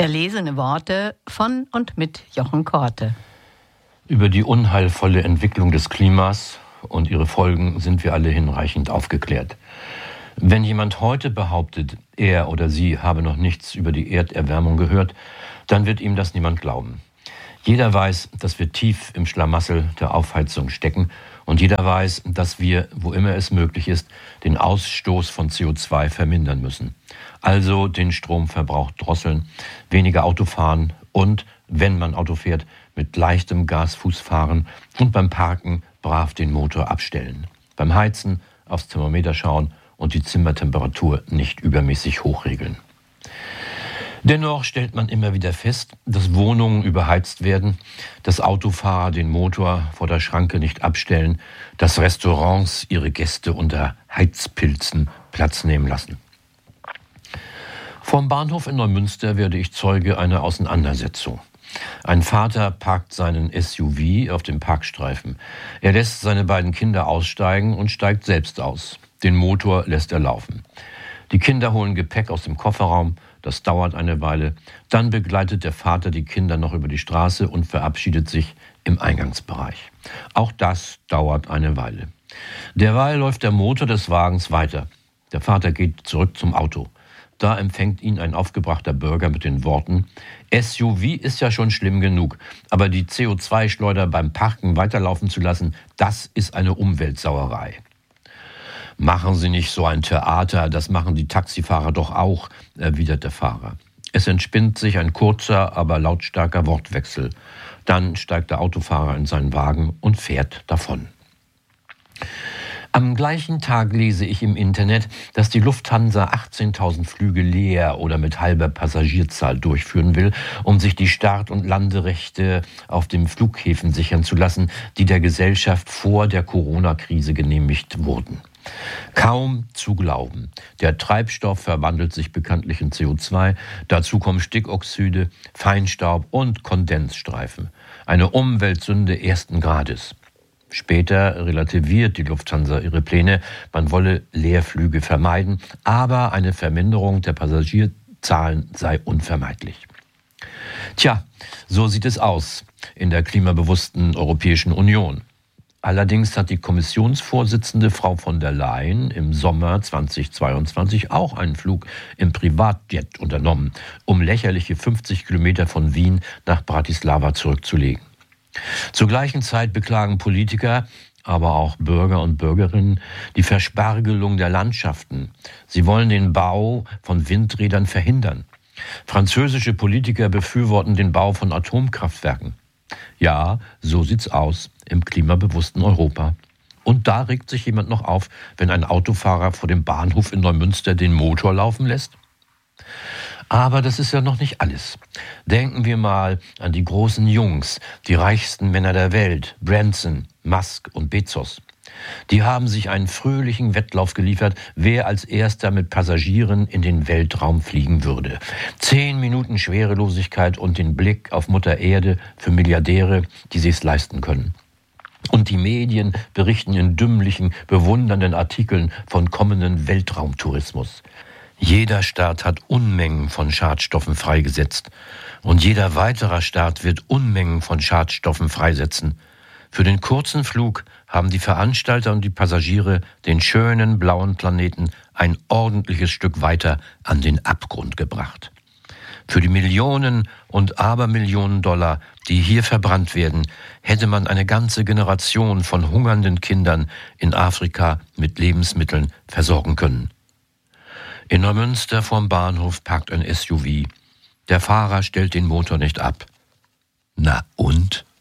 Erlesene Worte von und mit Jochen Korte. Über die unheilvolle Entwicklung des Klimas und ihre Folgen sind wir alle hinreichend aufgeklärt. Wenn jemand heute behauptet, er oder sie habe noch nichts über die Erderwärmung gehört, dann wird ihm das niemand glauben. Jeder weiß, dass wir tief im Schlamassel der Aufheizung stecken und jeder weiß, dass wir, wo immer es möglich ist, den Ausstoß von CO2 vermindern müssen. Also den Stromverbrauch drosseln, weniger Auto fahren und, wenn man Auto fährt, mit leichtem Gasfuß fahren und beim Parken brav den Motor abstellen. Beim Heizen aufs Thermometer schauen und die Zimmertemperatur nicht übermäßig hochregeln. Dennoch stellt man immer wieder fest, dass Wohnungen überheizt werden, dass Autofahrer den Motor vor der Schranke nicht abstellen, dass Restaurants ihre Gäste unter Heizpilzen Platz nehmen lassen. Vom Bahnhof in Neumünster werde ich Zeuge einer Auseinandersetzung. Ein Vater parkt seinen SUV auf dem Parkstreifen. Er lässt seine beiden Kinder aussteigen und steigt selbst aus. Den Motor lässt er laufen. Die Kinder holen Gepäck aus dem Kofferraum. Das dauert eine Weile. Dann begleitet der Vater die Kinder noch über die Straße und verabschiedet sich im Eingangsbereich. Auch das dauert eine Weile. Derweil läuft der Motor des Wagens weiter. Der Vater geht zurück zum Auto. Da empfängt ihn ein aufgebrachter Bürger mit den Worten: SUV ist ja schon schlimm genug, aber die CO2-Schleuder beim Parken weiterlaufen zu lassen, das ist eine Umweltsauerei. Machen Sie nicht so ein Theater, das machen die Taxifahrer doch auch, erwidert der Fahrer. Es entspinnt sich ein kurzer, aber lautstarker Wortwechsel. Dann steigt der Autofahrer in seinen Wagen und fährt davon. Am gleichen Tag lese ich im Internet, dass die Lufthansa 18.000 Flüge leer oder mit halber Passagierzahl durchführen will, um sich die Start- und Landerechte auf den Flughäfen sichern zu lassen, die der Gesellschaft vor der Corona-Krise genehmigt wurden. Kaum zu glauben. Der Treibstoff verwandelt sich bekanntlich in CO2. Dazu kommen Stickoxide, Feinstaub und Kondensstreifen. Eine Umweltsünde ersten Grades. Später relativiert die Lufthansa ihre Pläne. Man wolle Leerflüge vermeiden, aber eine Verminderung der Passagierzahlen sei unvermeidlich. Tja, so sieht es aus in der klimabewussten Europäischen Union. Allerdings hat die Kommissionsvorsitzende Frau von der Leyen im Sommer 2022 auch einen Flug im Privatjet unternommen, um lächerliche 50 Kilometer von Wien nach Bratislava zurückzulegen. Zur gleichen Zeit beklagen Politiker, aber auch Bürger und Bürgerinnen die Verspargelung der Landschaften. Sie wollen den Bau von Windrädern verhindern. Französische Politiker befürworten den Bau von Atomkraftwerken. Ja, so sieht's aus im klimabewussten Europa. Und da regt sich jemand noch auf, wenn ein Autofahrer vor dem Bahnhof in Neumünster den Motor laufen lässt? Aber das ist ja noch nicht alles. Denken wir mal an die großen Jungs, die reichsten Männer der Welt, Branson, Musk und Bezos. Die haben sich einen fröhlichen Wettlauf geliefert, wer als erster mit Passagieren in den Weltraum fliegen würde. 10 Minuten Schwerelosigkeit und den Blick auf Mutter Erde für Milliardäre, die sich's leisten können. Und die Medien berichten in dümmlichen, bewundernden Artikeln von kommenden Weltraumtourismus. Jeder Staat hat Unmengen von Schadstoffen freigesetzt. Und jeder weiterer Staat wird Unmengen von Schadstoffen freisetzen. Für den kurzen Flug haben die Veranstalter und die Passagiere den schönen blauen Planeten ein ordentliches Stück weiter an den Abgrund gebracht. Für die Millionen und Abermillionen Dollar, die hier verbrannt werden, hätte man eine ganze Generation von hungernden Kindern in Afrika mit Lebensmitteln versorgen können. In Neumünster vorm Bahnhof parkt ein SUV. Der Fahrer stellt den Motor nicht ab. Na und?